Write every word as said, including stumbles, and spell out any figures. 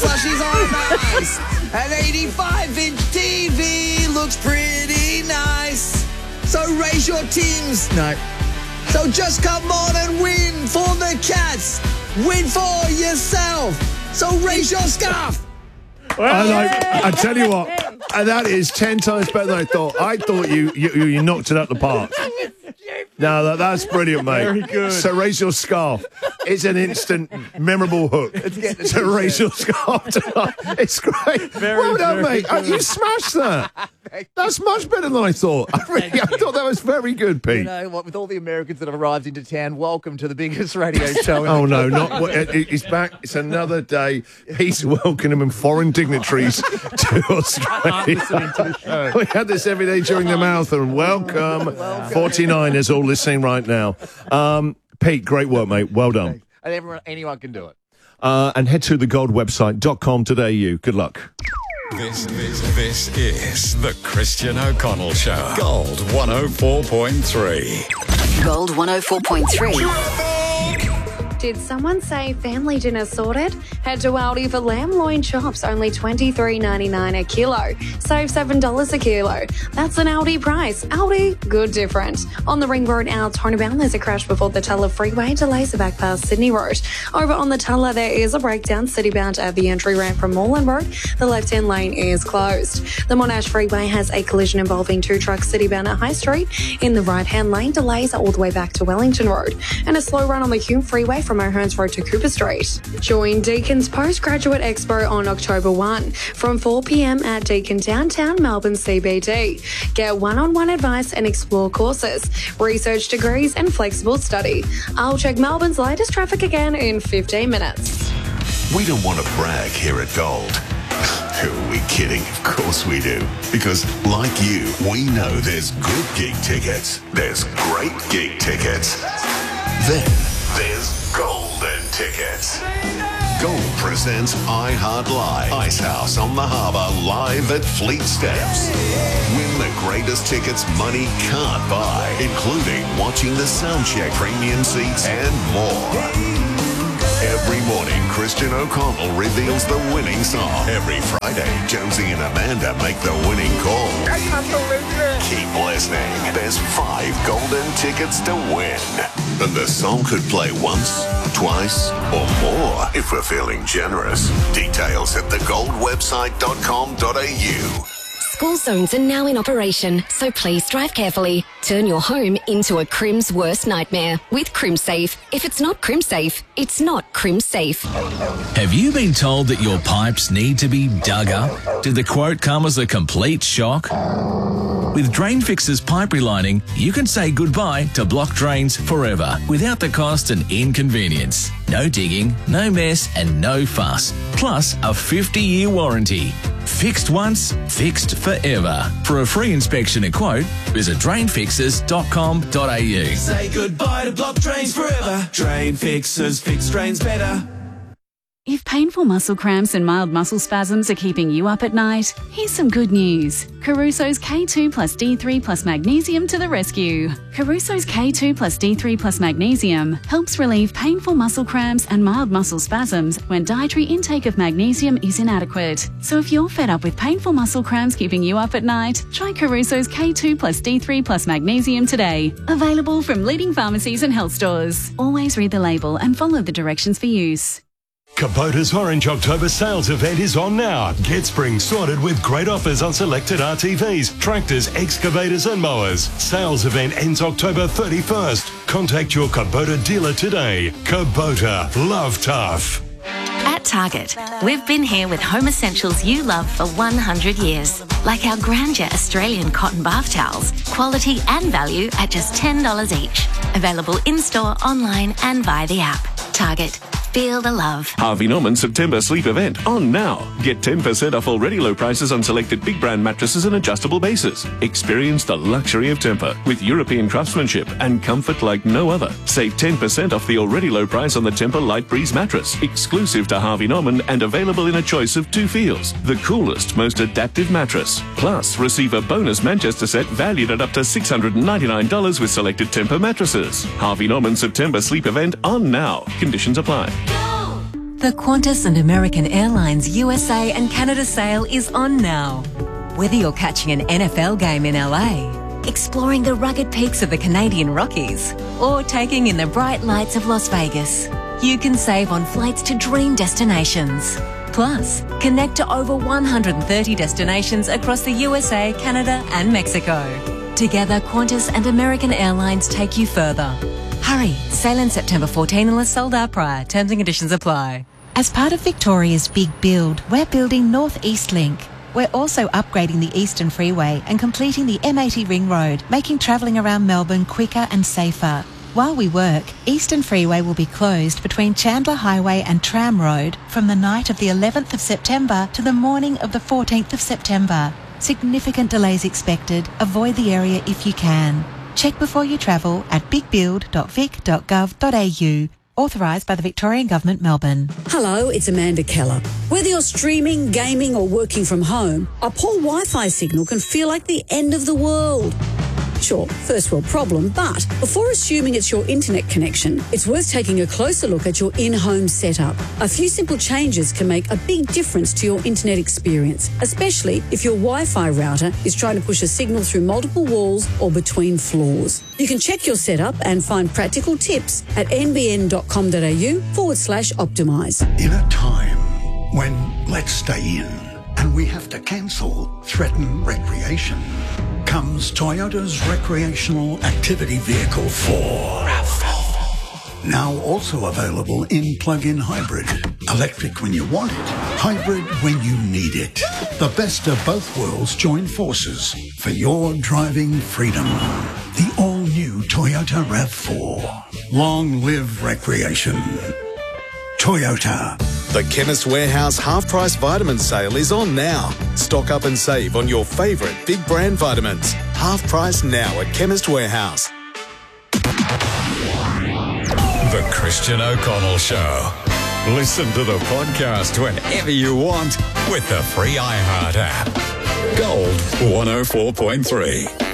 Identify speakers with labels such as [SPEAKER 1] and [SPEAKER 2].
[SPEAKER 1] slushies on ice. An eighty-five inch T V looks pretty nice. So raise your teams. No. So just come on and win for the Cats. Win for yourself. So raise your scarf.
[SPEAKER 2] I like. I tell you what, and that is ten times better than I thought. I thought you you, you knocked it out the park. No, that, that's brilliant, mate.
[SPEAKER 3] Very good.
[SPEAKER 2] So raise your scarf. It's an instant, memorable hook. So raise your scarf tonight. It's great.
[SPEAKER 3] Very,
[SPEAKER 2] well done,
[SPEAKER 3] very
[SPEAKER 2] mate. Oh,
[SPEAKER 3] good.
[SPEAKER 2] you smashed that. That's much better than I thought. I really, I thought that was very good, Pete.
[SPEAKER 4] You know what? With all the Americans that have arrived into town, welcome to the biggest radio show. in
[SPEAKER 2] Oh,
[SPEAKER 4] the
[SPEAKER 2] no, not what, it, it's back. It's another day. He's welcoming foreign dignitaries to Australia. We had this every day during the marathon. Welcome. forty-niners all listening right now. Um, Pete, great work, mate. Well done.
[SPEAKER 4] And everyone, anyone can do it.
[SPEAKER 2] Uh, and head to the gold website dot com today. You. Good luck.
[SPEAKER 5] This, this, this is the Christian O'Connell Show. Gold one oh four point three.
[SPEAKER 6] Gold one oh four point three.
[SPEAKER 7] Did someone say family dinner sorted? Head to Aldi for lamb loin chops, only twenty-three ninety-nine a kilo. Save seven dollars a kilo. That's an Aldi price. Aldi, good different. On the Ring Road out Tornabound, there's a crash before the Tulla Freeway. Delays are back past Sydney Road. Over on the Tulla, there is a breakdown citybound at the entry ramp from Moreland Road. The left-hand lane is closed. The Monash Freeway has a collision involving two trucks citybound at High Street. In the right-hand lane, delays are all the way back to Wellington Road. And a slow run on the Hume Freeway from O'Hearns Road to Cooper Street. Join Deacon's Postgraduate Expo on October first from four p m at Deakin Downtown Melbourne C B D. Get one-on-one advice and explore courses, research degrees and flexible study. I'll check Melbourne's latest traffic again in fifteen minutes.
[SPEAKER 8] We don't want to brag here at Gold. Who are we kidding? Of course we do. Because, like you, we know there's good gig tickets. There's great gig tickets. Then there's golden tickets. Gold presents iHeart Live. Icehouse on the Harbour live at Fleet Steps. Win the greatest tickets money can't buy, including watching the soundcheck, premium seats, and more. Every morning, Christian O'Connell reveals the winning song. Every Friday, Jonesy and Amanda make the winning call. I can't believe it. Keep listening. There's five golden tickets to win. And the song could play once, twice, or more if we're feeling generous. Details at the gold website dot com dot a u.
[SPEAKER 6] School zones are now in operation, so please drive carefully. Turn your home into a Crim's worst nightmare with CrimSafe. If it's not CrimSafe, it's not CrimSafe.
[SPEAKER 9] Have you been told that your pipes need to be dug up? Did the quote come as a complete shock? With Drain Fix's pipe relining, you can say goodbye to blocked drains forever without the cost and inconvenience. No digging, no mess, and no fuss. Plus a fifty-year warranty. Fixed once, fixed forever. For a free inspection and quote, visit drain fixers dot com dot a u.
[SPEAKER 10] Say goodbye to blocked drains forever. Drain Fixers, fix drains better.
[SPEAKER 11] If painful muscle cramps and mild muscle spasms are keeping you up at night, here's some good news. Caruso's K two plus D three plus magnesium to the rescue. Caruso's K two plus D three plus magnesium helps relieve painful muscle cramps and mild muscle spasms when dietary intake of magnesium is inadequate. So if you're fed up with painful muscle cramps keeping you up at night, try Caruso's K two plus D three plus magnesium today. Available from leading pharmacies and health stores. Always read the label and follow the directions for use.
[SPEAKER 12] Kubota's Orange October sales event is on now. Get spring sorted with great offers on selected R T Vs, tractors, excavators and mowers. Sales event ends October thirty-first. Contact your Kubota dealer today. Kubota, love tough.
[SPEAKER 13] At Target, we've been here with home essentials you love for one hundred years. Like our Grandeur Australian cotton bath towels, quality and value at just ten dollars each. Available in-store, online and via the app. Target. Feel the love.
[SPEAKER 14] Harvey Norman September sleep event on now. Get ten percent off already low prices on selected big brand mattresses and adjustable bases. Experience the luxury of Tempur with European craftsmanship and comfort like no other. Save ten percent off the already low price on the Tempur Light Breeze mattress, exclusive to Harvey Norman and available in a choice of two feels. The coolest, most adaptive mattress. Plus, receive a bonus Manchester set valued at up to six hundred ninety-nine dollars with selected Tempur mattresses. Harvey Norman September sleep event on now. Conditions apply.
[SPEAKER 3] The Qantas and American Airlines U S A and Canada sale is on now. Whether you're catching an N F L game in L A, exploring the rugged peaks of the Canadian Rockies, or taking in the bright lights of Las Vegas, you can save on flights to dream destinations. Plus, connect to over one hundred thirty destinations across the U S A, Canada and Mexico. Together, Qantas and American Airlines take you further. Hurry, sail in September fourteenth unless sold out prior. Terms and conditions apply.
[SPEAKER 15] As part of Victoria's Big Build, we're building North East Link. We're also upgrading the Eastern Freeway and completing the M eighty Ring Road, making travelling around Melbourne quicker and safer. While we work, Eastern Freeway will be closed between Chandler Highway and Tram Road from the night of the eleventh of September to the morning of the fourteenth of September. Significant delays expected. Avoid the area if you can. Check before you travel at big build dot vic dot gov dot a u. Authorised by the Victorian Government, Melbourne.
[SPEAKER 16] Hello, it's Amanda Keller. Whether you're streaming, gaming or working from home, a poor Wi-Fi signal can feel like the end of the world. Sure, first world problem, but before assuming it's your internet connection, it's worth taking a closer look at your in-home setup. A few simple changes can make a big difference to your internet experience, especially if your Wi-Fi router is trying to push a signal through multiple walls or between floors. You can check your setup and find practical tips at nbn.com.au forward slash optimise.
[SPEAKER 17] In a time when let's stay in and we have to cancel threaten recreation, comes Toyota's recreational activity vehicle four. RAV four. Now also available in plug-in hybrid. Electric when you want it, hybrid when you need it. The best of both worlds join forces for your driving freedom. The all-new Toyota RAV four. Long live recreation. Toyota.
[SPEAKER 18] The Chemist Warehouse half-price vitamin sale is on now. Stock up and save on your favourite big brand vitamins. Half price now at Chemist Warehouse.
[SPEAKER 5] The Christian O'Connell Show. Listen to the podcast whenever you want with the free iHeart app. Gold one oh four point three.